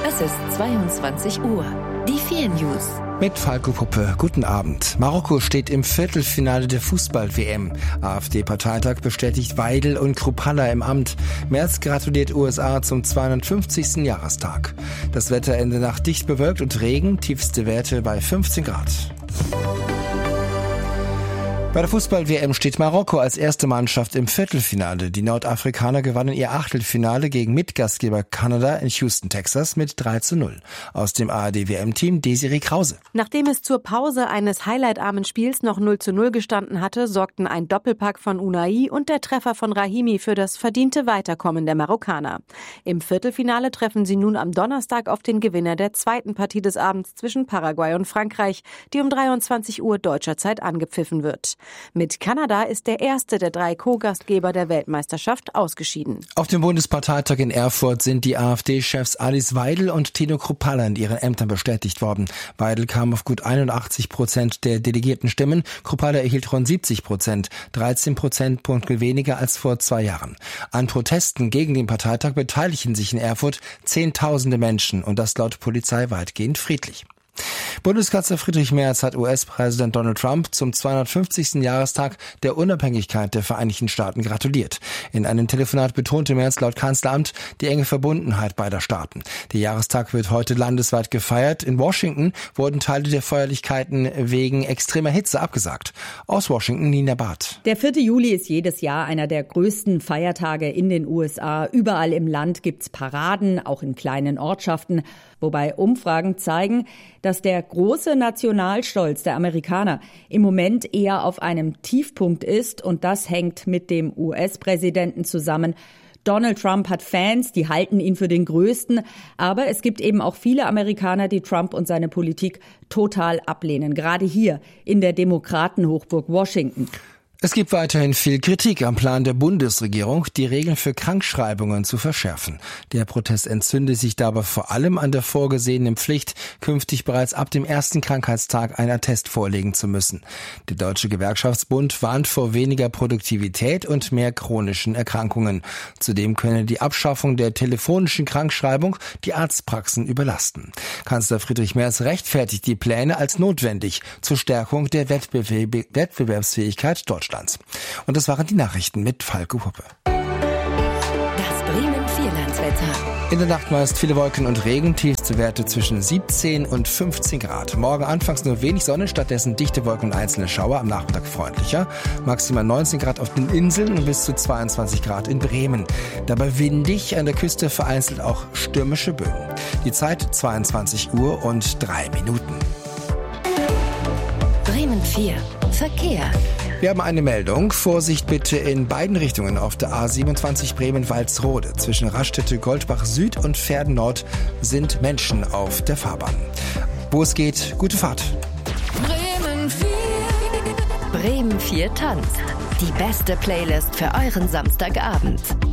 Es ist 22 Uhr. Die 4 News. Mit Falco Puppe, guten Abend. Marokko steht im Viertelfinale der Fußball-WM. AfD-Parteitag bestätigt Weidel und Kruppalla im Amt. Merz gratuliert USA zum 250. Jahrestag. Das Wetter in der Nacht dicht bewölkt und Regen, tiefste Werte bei 15 Grad. Bei der Fußball-WM steht Marokko als erste Mannschaft im Viertelfinale. Die Nordafrikaner gewannen ihr Achtelfinale gegen Mitgastgeber Kanada in Houston, Texas mit 3:0. Aus dem ARD-WM-Team Desiree Krause. Nachdem es zur Pause eines highlightarmen Spiels noch 0:0 gestanden hatte, sorgten ein Doppelpack von Unai und der Treffer von Rahimi für das verdiente Weiterkommen der Marokkaner. Im Viertelfinale treffen sie nun am Donnerstag auf den Gewinner der zweiten Partie des Abends zwischen Paraguay und Frankreich, die um 23 Uhr deutscher Zeit angepfiffen wird. Mit Kanada ist der erste der 3 Co-Gastgeber der Weltmeisterschaft ausgeschieden. Auf dem Bundesparteitag in Erfurt sind die AfD-Chefs Alice Weidel und Tino Kruppalla in ihren Ämtern bestätigt worden. Weidel kam auf gut 81% der delegierten Stimmen, Kruppalla erhielt rund 70%, 13 Prozentpunkte weniger als vor 2 Jahren. An Protesten gegen den Parteitag beteiligen sich in Erfurt Zehntausende Menschen und das laut Polizei weitgehend friedlich. Bundeskanzler Friedrich Merz hat US-Präsident Donald Trump zum 250. Jahrestag der Unabhängigkeit der Vereinigten Staaten gratuliert. In einem Telefonat betonte Merz laut Kanzleramt die enge Verbundenheit beider Staaten. Der Jahrestag wird heute landesweit gefeiert. In Washington wurden Teile der Feierlichkeiten wegen extremer Hitze abgesagt. Aus Washington Nina Barth. Der 4. Juli ist jedes Jahr einer der größten Feiertage in den USA. Überall im Land gibt's Paraden, auch in kleinen Ortschaften. Wobei Umfragen zeigen, dass der große Nationalstolz der Amerikaner im Moment eher auf einem Tiefpunkt ist. Und das hängt mit dem US-Präsidenten zusammen. Donald Trump hat Fans, die halten ihn für den Größten. Aber es gibt eben auch viele Amerikaner, die Trump und seine Politik total ablehnen. Gerade hier in der Demokratenhochburg Washington. Es gibt weiterhin viel Kritik am Plan der Bundesregierung, die Regeln für Krankschreibungen zu verschärfen. Der Protest entzündet sich dabei vor allem an der vorgesehenen Pflicht, künftig bereits ab dem ersten Krankheitstag einen Attest vorlegen zu müssen. Der Deutsche Gewerkschaftsbund warnt vor weniger Produktivität und mehr chronischen Erkrankungen. Zudem könne die Abschaffung der telefonischen Krankschreibung die Arztpraxen überlasten. Kanzler Friedrich Merz rechtfertigt die Pläne als notwendig zur Stärkung der Wettbewerbsfähigkeit Deutschlands. Und das waren die Nachrichten mit Falco Puppe. Das Bremen Vierlandswetter. In der Nacht meist viele Wolken und Regen, tiefste Werte zwischen 17 und 15 Grad. Morgen anfangs nur wenig Sonne, stattdessen dichte Wolken und einzelne Schauer, am Nachmittag freundlicher. Maximal 19 Grad auf den Inseln und bis zu 22 Grad in Bremen. Dabei windig, an der Küste vereinzelt auch stürmische Böen. Die Zeit 22 Uhr und 3 Minuten. Bremen 4. Verkehr. Wir haben eine Meldung. Vorsicht bitte in beiden Richtungen auf der A27 Bremen-Walsrode. Zwischen Raststätte Goldbach Süd und Verden Nord sind Menschen auf der Fahrbahn. Wo es geht, gute Fahrt. Bremen 4. Bremen 4 tanzt. Die beste Playlist für euren Samstagabend.